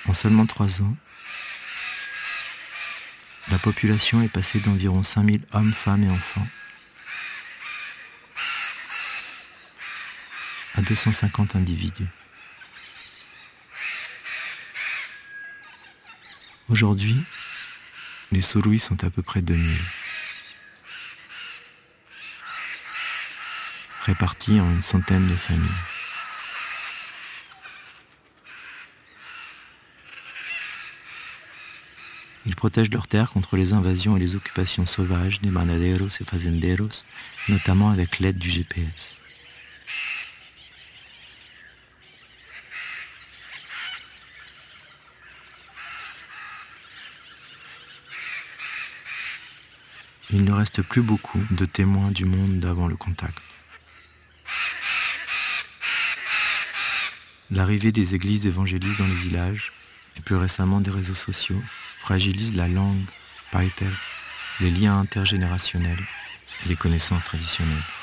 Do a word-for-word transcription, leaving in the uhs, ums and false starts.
En seulement trois ans, la population est passée d'environ cinq mille hommes, femmes et enfants à deux cent cinquante individus. Aujourd'hui, les Solui sont à peu près deux mille, répartis en une centaine de familles. Ils protègent leurs terres contre les invasions et les occupations sauvages des manaderos et fazenderos, notamment avec l'aide du G P S. Il ne reste plus beaucoup de témoins du monde d'avant le contact. L'arrivée des églises évangélistes dans les villages, et plus récemment des réseaux sociaux, fragilise la langue, païtel, les liens intergénérationnels et les connaissances traditionnelles.